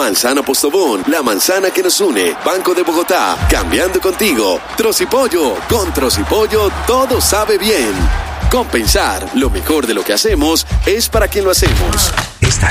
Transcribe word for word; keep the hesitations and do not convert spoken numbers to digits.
Manzana Postobón, la manzana que nos une. Banco de Bogotá, cambiando contigo. Trocipollo, con Trocipollo todo sabe bien. Compensar, lo mejor de lo que hacemos es para quien lo hacemos. Esta